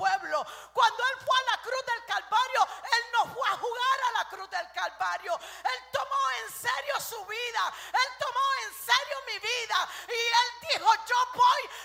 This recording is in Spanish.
pueblo. Cuando Él fue a la cruz del Calvario, Él no fue a jugar a la cruz del Calvario. Él tomó en serio su vida. Él tomó en serio mi vida. Y Él dijo: yo voy